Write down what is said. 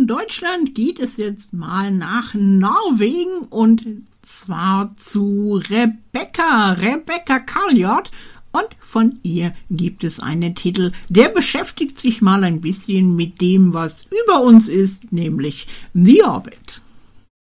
von Deutschland geht es jetzt mal nach Norwegen und zwar zu Rebecca Kaljot. Und von ihr gibt es einen Titel, der beschäftigt sich mal ein bisschen mit dem, was über uns ist, nämlich The Orbit.